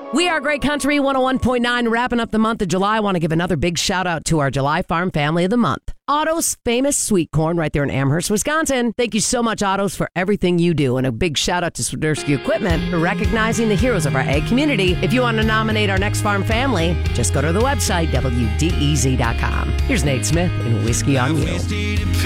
We are Great Country 101.9, wrapping up the month of July. I want to give another big shout out to our July Farm Family of the Month. Otto's Famous Sweet Corn right there in Amherst, Wisconsin. Thank you so much, Otto's, for everything you do. And a big shout out to Swiderski Equipment for recognizing the heroes of our ag community. If you want to nominate our next farm family, just go to the website, WDEZ.com. Here's Nate Smith and Whiskey on You.